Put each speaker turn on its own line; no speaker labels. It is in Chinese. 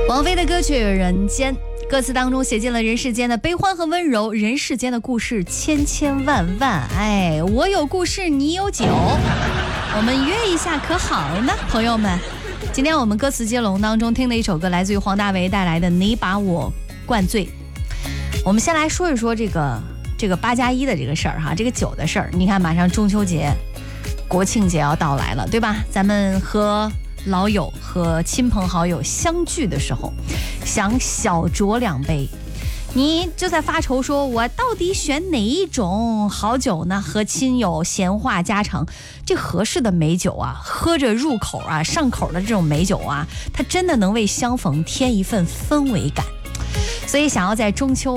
王菲的歌曲《人间》，歌词当中写尽了人世间的悲欢和温柔，人世间的故事千千万万。哎，我有故事，你有酒，我们约一下可好呢，朋友们。今天我们歌词接龙当中听的一首歌，来自于黄大炜带来的《你把我灌醉》。我们先来说一说这个8+1的这个事儿哈，这个酒的事儿。你看，马上中秋节、国庆节要到来了，对吧？咱们和老友和亲朋好友相聚的时候，想小酌2杯，你就在发愁说，我到底选哪一种好酒呢？和亲友闲话家常，这合适的美酒啊，喝着入口啊、上口的这种美酒啊，它真的能为相逢添一份氛围感。所以想要在中秋